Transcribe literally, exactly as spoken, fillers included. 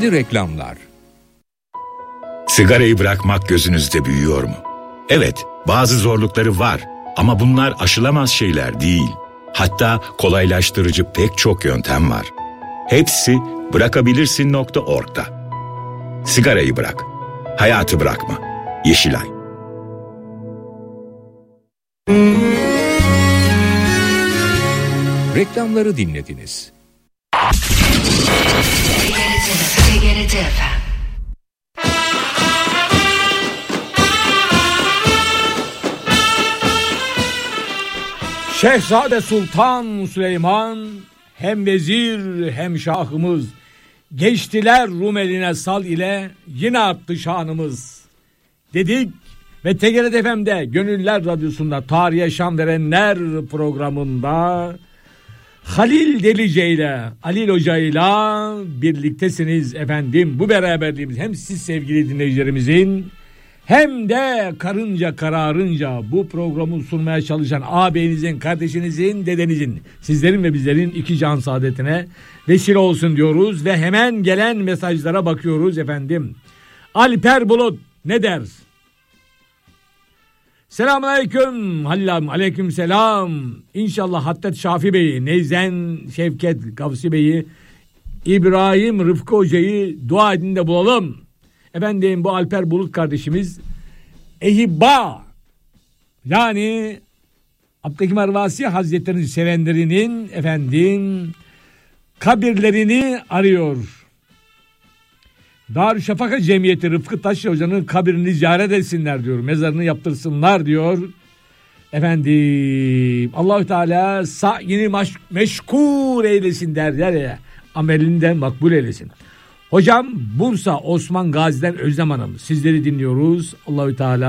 Şimdi reklamlar. Sigarayı bırakmak gözünüzde büyüyor mu? Evet, bazı zorlukları var ama bunlar aşılamaz şeyler değil. Hatta kolaylaştırıcı pek çok yöntem var. Hepsi bırakabilirsin nokta org'da. Sigarayı bırak, hayatı bırakma. Yeşilay. Reklamları dinlediniz. Şehzade Sultan Süleyman hem vezir hem şahımız, geçtiler Rum eline sal ile yine arttı şanımız dedik ve T G R T F M'de Gönüller Radyosu'nda Tarihe Şan Verenler programında Halil Delice ile Halil Hoca ile birliktesiniz efendim. Bu beraberliğimiz hem siz sevgili dinleyicilerimizin hem de karınca kararınca bu programı sunmaya çalışan ağabeyinizin, kardeşinizin, dedenizin, sizlerin ve bizlerin iki can saadetine vesile olsun diyoruz ve hemen gelen mesajlara bakıyoruz efendim. Alper Bulut ne der? Selamun aleyküm. Hallam aleyküm selam. İnşallah Hattat Şafi Bey'i, Neyzen Şevket Gavsi Bey'i, İbrahim Rıfkı Hoca'yı dua edin de bulalım. Efendim bu Alper Bulut kardeşimiz Ehibba, yani Abdülhakim Arvasi Hazretleri'nin sevenlerinin efendim kabirlerini arıyor. Darüşşafaka Cemiyeti Rıfkı Taşçı Hoca'nın kabrini ziyaret etsinler diyor. Mezarını yaptırsınlar diyor. Efendim Allahü Teala sa'yini meşkur eylesin derler ya. Amelinden makbul eylesin. Hocam Bursa Osman Gazi'den Özlem Hanım, sizleri dinliyoruz. Allahü Teala